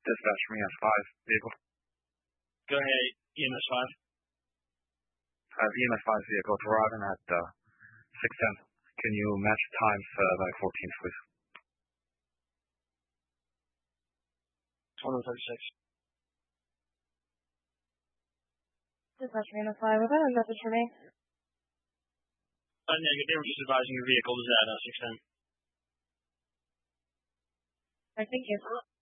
Dispatch from EMS 5 vehicle. Go ahead, EMS 5. EMS 5 vehicle arriving at 610. Can you match times by 14th, please? 2036. Dispatch from EMS 5, was that a message for me? Negative. They were just advising your vehicle is at 610. I thank you.